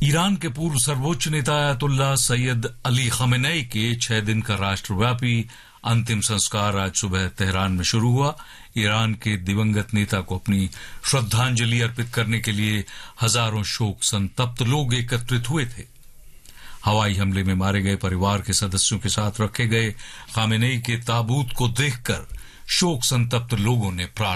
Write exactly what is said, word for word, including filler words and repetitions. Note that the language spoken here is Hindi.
ईरान के पूर्व सर्वोच्च नेता अयतुल्ला सैयद अली खमेनेई के छह दिन का राष्ट्रव्यापी अंतिम संस्कार आज सुबह तेहरान में शुरू हुआ। ईरान के दिवंगत नेता को अपनी श्रद्धांजलि अर्पित करने के लिए हजारों शोक संतप्त लोग एकत्रित हुए थे। हवाई हमले में मारे गए परिवार के सदस्यों के साथ रखे गए खामेनेई के ताबूत को देखकर शोक संतप्त लोगों ने प्रार्थना